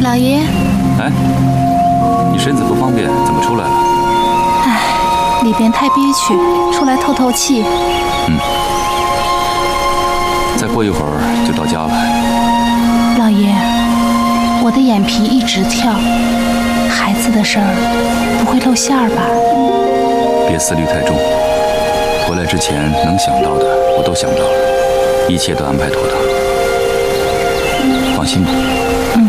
老爷， 哎，你身子不方便，怎么出来了？ 唉，里边太憋屈，出来透透气。 再过一会儿就到家了。 老爷，我的眼皮一直跳，孩子的事儿不会露馅儿吧？ 别思虑太重，回来之前能想到的我都想到了，一切都安排妥当。放心吧。